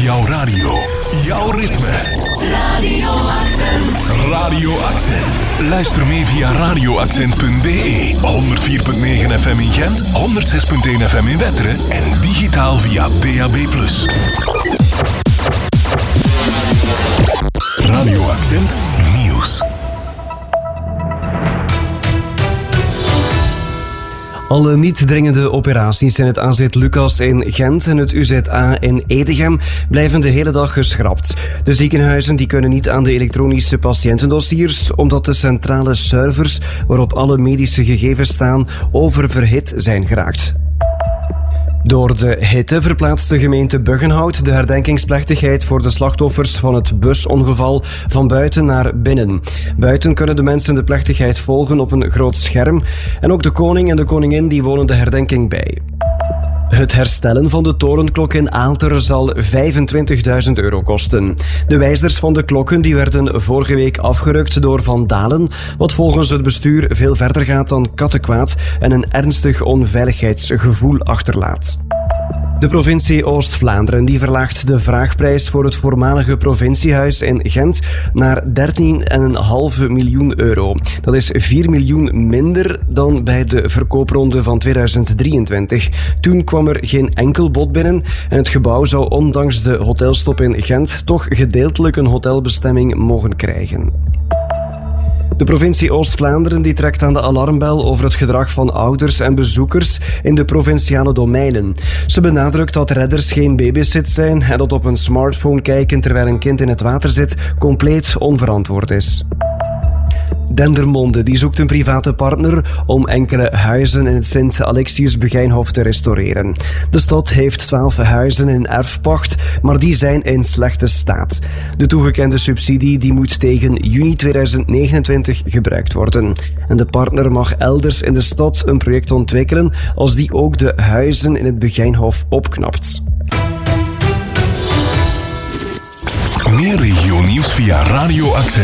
Jouw radio. Jouw ritme. Radio Accent. Radio Accent. Luister mee via radioaccent.be. 104.9 FM in Gent, 106.1 FM in Wetteren en digitaal via DAB+. Radio Accent Nieuws. Alle niet-dringende operaties in het AZ Lucas in Gent en het UZA in Edegem blijven de hele dag geschrapt. De ziekenhuizen die kunnen niet aan de elektronische patiëntendossiers omdat de centrale servers waarop alle medische gegevens staan oververhit zijn geraakt. Door de hitte verplaatst de gemeente Buggenhout de herdenkingsplechtigheid voor de slachtoffers van het busongeval van buiten naar binnen. Buiten kunnen de mensen de plechtigheid volgen op een groot scherm en ook de koning en de koningin die wonen de herdenking bij. Het herstellen van de torenklok in Aalter zal €25.000 kosten. De wijzers van de klokken die werden vorige week afgerukt door vandalen, wat volgens het bestuur veel verder gaat dan kattenkwaad en een ernstig onveiligheidsgevoel achterlaat. De provincie Oost-Vlaanderen die verlaagt de vraagprijs voor het voormalige provinciehuis in Gent naar €13,5 miljoen. Dat is 4 miljoen minder dan bij de verkoopronde van 2023. Toen kwam er geen enkel bod binnen en het gebouw zou ondanks de hotelstop in Gent toch gedeeltelijk een hotelbestemming mogen krijgen. De provincie Oost-Vlaanderen die trekt aan de alarmbel over het gedrag van ouders en bezoekers in de provinciale domeinen. Ze benadrukt dat redders geen babysit zijn en dat op een smartphone kijken terwijl een kind in het water zit compleet onverantwoord is. Dendermonde die zoekt een private partner om enkele huizen in het Sint-Alexius-Begijnhof te restaureren. De stad heeft 12 huizen in erfpacht, maar die zijn in slechte staat. De toegekende subsidie die moet tegen juni 2029 gebruikt worden. En de partner mag elders in de stad een project ontwikkelen als die ook de huizen in het Begijnhof opknapt. Meer regionieuws via Radio Accent.